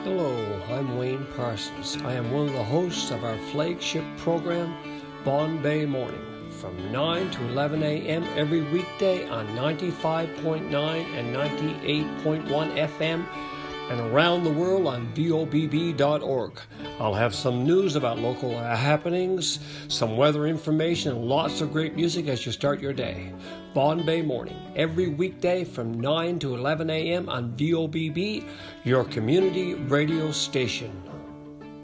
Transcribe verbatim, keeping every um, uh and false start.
Hello, I'm Wayne Parsons. I am one of the hosts of our flagship program, Bombay Morning, from nine to eleven a.m. every weekday on ninety-five point nine and ninety-eight point one F M and around the world on V O B B dot org. I'll have some news about local happenings, some weather information, and lots of great music as you start your day. Bombay Morning, every weekday from nine to eleven a.m. on V O B B, your community radio station.